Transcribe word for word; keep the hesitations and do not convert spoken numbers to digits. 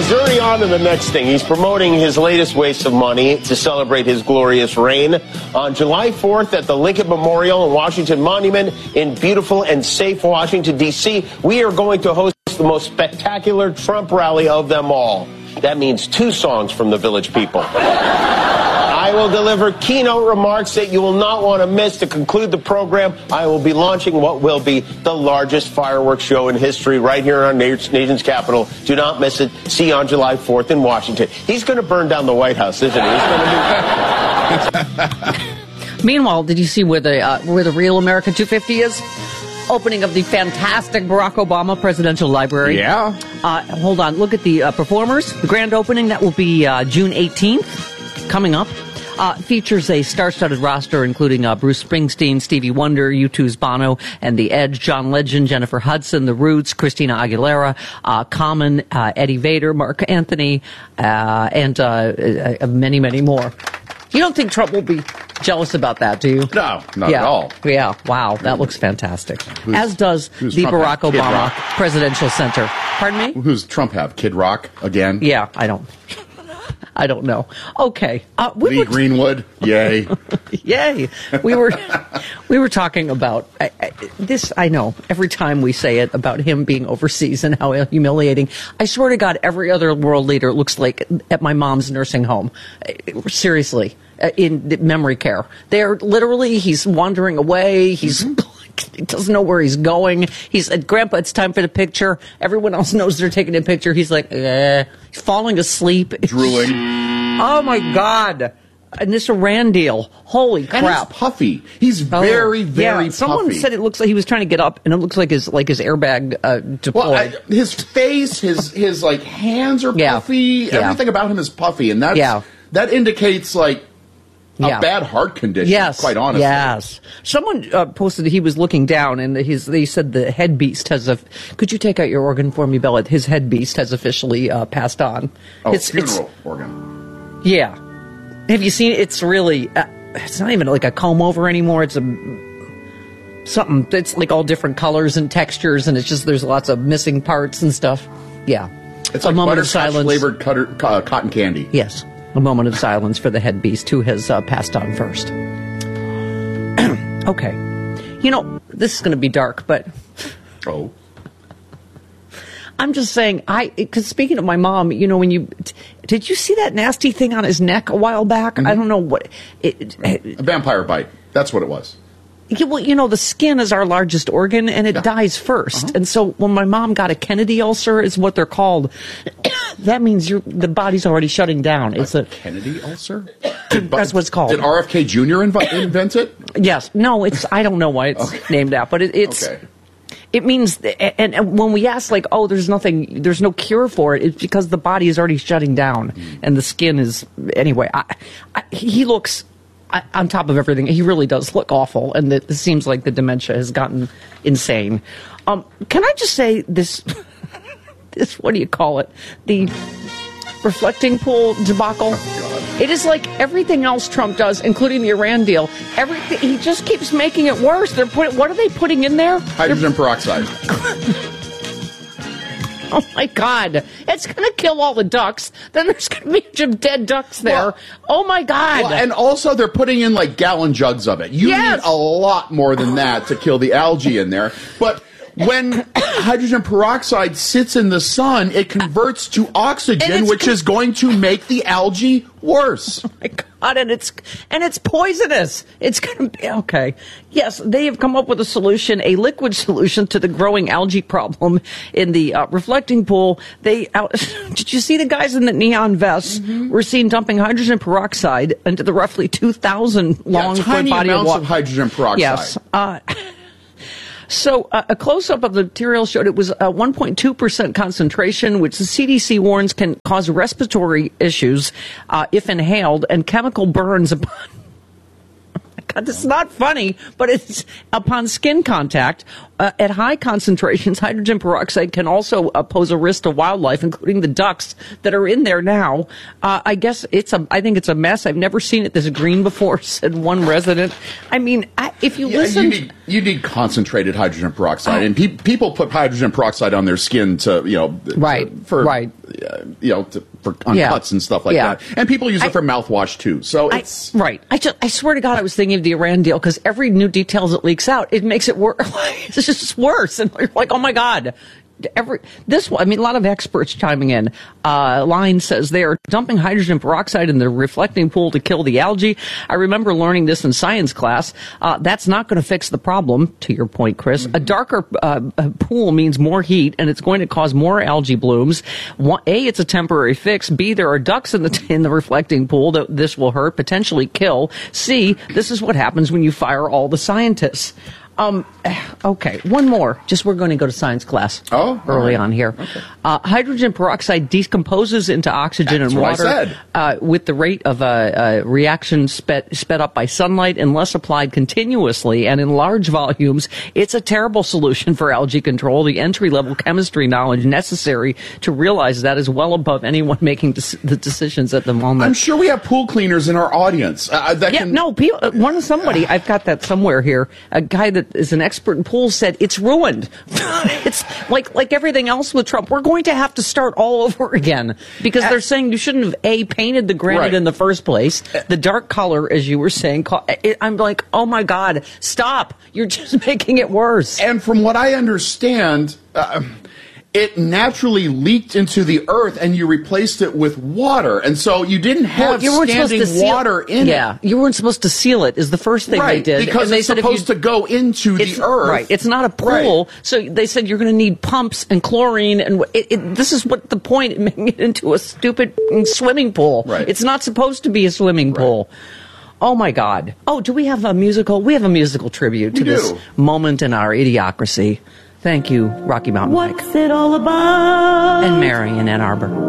Missouri on to the next thing. He's promoting his latest waste of money to celebrate his glorious reign. On July fourth at the Lincoln Memorial and Washington Monument in beautiful and safe Washington, D C, we are going to host the most spectacular Trump rally of them all. That means two songs from the Village People. I will deliver keynote remarks that you will not want to miss. To conclude the program, I will be launching what will be the largest fireworks show in history right here in our nation's capital. Do not miss it. See you on July fourth in Washington. He's going to burn down the White House, isn't he? He's going to be... Meanwhile, did you see where the uh, where the real America two fifty is? Opening of the fantastic Barack Obama Presidential Library. Yeah. Uh, hold on. Look at the uh, performers. The grand opening, that will be uh, June eighteenth, coming up. Uh, features a star-studded roster, including uh, Bruce Springsteen, Stevie Wonder, U two's Bono, and The Edge, John Legend, Jennifer Hudson, The Roots, Christina Aguilera, uh, Common, uh, Eddie Vedder, Mark Anthony, uh, and uh, uh, many, many more. You don't think Trump will be jealous about that, do you? No, not yeah. at all. Yeah, wow, that looks fantastic. Who's, As does the Trump Barack have? Obama Presidential Center. Pardon me? Who's Trump have? Kid Rock again? Yeah, I don't. I don't know. Okay, uh, we Lee were Greenwood, yay, yay! We were we were talking about I, I, this. I know every time we say it about him being overseas and how humiliating. I swear to God, every other world leader looks like at my mom's nursing home. Seriously, in memory care, they're literally he's wandering away. He's. Mm-hmm. He doesn't know where he's going. He said, Grandpa, it's time for the picture. Everyone else knows they're taking a picture. He's like, eh. He's falling asleep. Drooling. Oh, my God. And this Iran deal. Holy crap. And he's puffy. He's very, oh, very yeah. Someone puffy. said it looks like he was trying to get up, and it looks like his like his airbag uh, deployed. Well, I, his face, his, his like hands are yeah. puffy. Yeah. Everything about him is puffy. And that's, yeah. that indicates, like, a yeah. bad heart condition, yes. quite honestly. Yes. Someone uh, posted that he was looking down, and his, they said the head beast has a... Could you take out your organ for me, Bella? His head beast has officially uh, passed on. Oh, it's, funeral it's, organ. Yeah. Have you seen it? It's really... Uh, it's not even like a comb-over anymore. It's a... Something... It's like all different colors and textures, and it's just... There's lots of missing parts and stuff. Yeah. It's like butterscotch-flavored uh, cotton candy. Yes. A moment of silence for the head beast who has uh, passed on first. Okay. You know, this is going to be dark, but... Oh. I'm just saying, I because speaking of my mom, you know, when you... Did you see that nasty thing on his neck a while back? Mm-hmm. I don't know what... It, it, a vampire bite. That's what it was. Yeah, well, you know, the skin is our largest organ, and it yeah. dies first. Uh-huh. And so when my mom got a Kennedy ulcer, is what they're called, that means you're, the body's already shutting down. It's a, a Kennedy ulcer? Did, that's what it's called. Did R F K Junior inv- invent it? Yes. No, it's. I don't know why it's okay. named that, but it, it's... Okay. It means, and, and when we ask, like, oh, there's nothing, there's no cure for it, it's because the body is already shutting down, mm. and the skin is... Anyway, I, I, he looks... On top of everything, he really does look awful, and it seems like the dementia has gotten insane. Um, can I just say this, this, what do you call it? The reflecting pool debacle? Oh, it is like everything else Trump does, including the Iran deal. Everything, he just keeps making it worse. They're putting, what are they putting in there? Hydrogen They're, peroxide. Oh, my God. It's going to kill all the ducks. Then there's going to be a bunch of dead ducks there. Well, oh, my God. Well, and also, they're putting in, like, gallon jugs of it. You yes. need a lot more than that to kill the algae in there. But when hydrogen peroxide sits in the sun, it converts to oxygen, which is going to make the algae worse. Oh, my God. And it's, and it's poisonous. It's going to be... Okay. Yes, they have come up with a solution, a liquid solution to the growing algae problem in the uh, reflecting pool. They uh, did you see the guys in the neon vests mm-hmm. were seen dumping hydrogen peroxide into the roughly two thousand long yeah, tiny body amounts of water. of hydrogen peroxide. Yes. Uh, So uh, a close-up of the material showed it was a one point two percent concentration, which the C D C warns can cause respiratory issues uh, if inhaled and chemical burns upon... God, it's not funny, but it's upon skin contact. Uh, at high concentrations, hydrogen peroxide can also uh, pose a risk to wildlife, including the ducks that are in there now. Uh, I guess it's a. I think it's a mess. I've never seen it this green before," said one resident. I mean, I, if you yeah, listen, you need, you need concentrated hydrogen peroxide, oh. and pe- people put hydrogen peroxide on their skin to, you know, right, for right. Uh, you know, to, for on Yeah. cuts and stuff like Yeah. that. And people use it I- for mouthwash too. So I, it's right. I just, I swear to God, I was thinking of the Iran deal because every new details that leaks out, it makes it worse. It's just worse. And you're like, oh my God. Every this one, I mean, a lot of experts chiming in. Uh, Line says they are dumping hydrogen peroxide in the reflecting pool to kill the algae. I remember learning this in science class. Uh, that's not going to fix the problem. To your point, Chris, mm-hmm. a darker uh, pool means more heat, and it's going to cause more algae blooms. One, A, it's a temporary fix. B, there are ducks in the in the reflecting pool that this will hurt, potentially kill. C, this is what happens when you fire all the scientists. Um, okay, one more. Just we're going to go to science class oh, early right. on here. Okay. Uh, hydrogen peroxide decomposes into oxygen That's and what water I said. Uh, with the rate of a uh, uh, reaction sped, sped up by sunlight unless applied continuously and in large volumes. It's a terrible solution for algae control. The entry-level chemistry knowledge necessary to realize that is well above anyone making des- the decisions at the moment. I'm sure we have pool cleaners in our audience. Uh, that Yeah, can, no, people, uh, one somebody, I've got that somewhere here, a guy that is an expert in pools said it's ruined. It's like like everything else with Trump. We're going to have to start all over again because they're saying you shouldn't have, A, painted the granite Right. in the first place. The dark color, as you were saying, ca- it, I'm like, oh my God, stop. You're just making it worse. And from what I understand, uh, it naturally leaked into the earth and you replaced it with water. And so you didn't have Well, you weren't supposed standing to seal- water in yeah, it. you weren't supposed to seal it is the first thing Right, they did. because And they it's said if supposed you- to go into It's, the earth. right. It's not a pool. Right. So they said you're going to need pumps and chlorine. And it, it, this is what the point of making it into a stupid swimming pool. Right. It's not supposed to be a swimming pool. Oh, my God. Oh, do we have a musical? We have a musical tribute to We this do. moment in our idiocracy. Thank you, Rocky Mountain Mike. What's it all about? And Mary in Ann Arbor.